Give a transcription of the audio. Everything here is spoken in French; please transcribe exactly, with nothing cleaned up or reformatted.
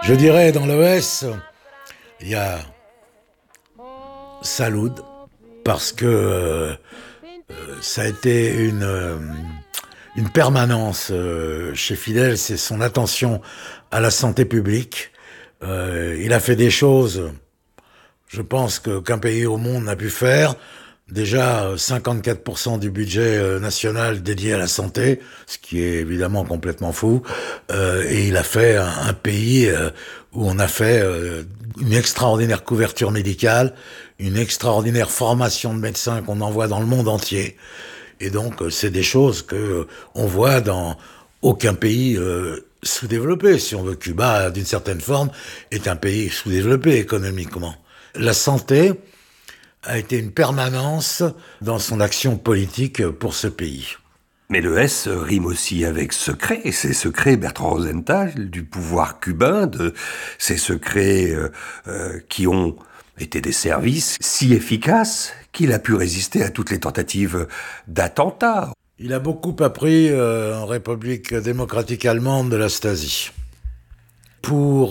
Je dirais dans l'O S, il y a Salud, parce que euh, ça a été une, euh, une permanence euh, chez Fidel, c'est son attention à la santé publique. Euh, il a fait des choses, je pense, que, qu'un pays au monde n'a pu faire. Déjà, cinquante-quatre pour cent du budget national dédié à la santé, ce qui est évidemment complètement fou. Euh, et il a fait un, un pays euh, où on a fait euh, une extraordinaire couverture médicale, une extraordinaire formation de médecins qu'on envoie dans le monde entier. Et donc, c'est des choses que euh, on voit dans aucun pays euh, sous-développé. Si on veut, Cuba, d'une certaine forme, est un pays sous-développé économiquement. La santé a été une permanence dans son action politique pour ce pays. Mais le S rime aussi avec secret, et ces secrets, Bertrand Rosenthal, du pouvoir cubain, de ces secrets euh, euh, qui ont été des services si efficaces qu'il a pu résister à toutes les tentatives d'attentats. Il a beaucoup appris euh, en République démocratique allemande de la Stasi. Pour